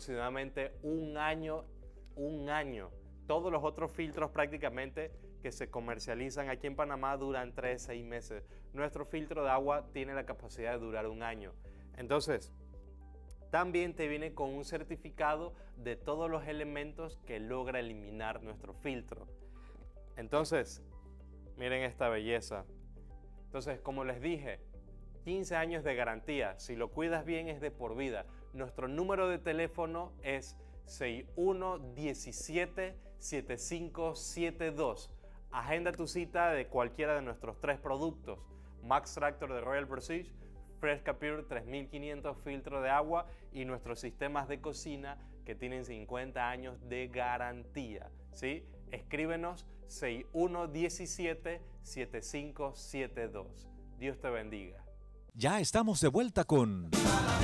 aproximadamente un año. Todos los otros filtros prácticamente que se comercializan aquí en Panamá duran 3 a 6 meses. Nuestro filtro de agua tiene la capacidad de durar un año. Entonces, también te viene con un certificado de todos los elementos que logra eliminar nuestro filtro. Entonces, miren esta belleza. Entonces, como les dije, 15 años de garantía. Si lo cuidas bien es de por vida. Nuestro número de teléfono es 6117-7572. Agenda tu cita de cualquiera de nuestros 3 productos. Max Tractor de Royal Prestige, Fresca Pure 3500 filtro de agua y nuestros sistemas de cocina que tienen 50 años de garantía, ¿sí? Escríbenos 6117-7572. Dios te bendiga. Ya estamos de vuelta con